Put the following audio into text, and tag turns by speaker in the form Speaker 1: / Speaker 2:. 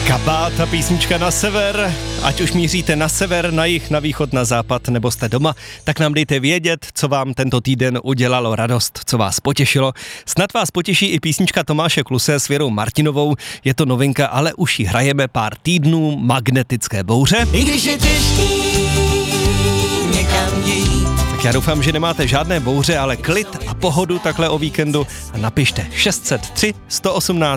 Speaker 1: Kabát a písnička Na sever. Ať už míříte na sever, na jih, na východ, na západ, nebo jste doma, tak nám dejte vědět, co vám tento týden udělalo radost, co vás potěšilo. Snad vás potěší i písnička Tomáše Kluse s Věrou Martinovou. Je to novinka, ale už ji hrajeme pár týdnů. Magnetické bouře.
Speaker 2: I když je těžký někam jít.
Speaker 1: Tak já doufám, že nemáte žádné bouře, ale klid a pohodu takhle o víkendu. A napište 603 118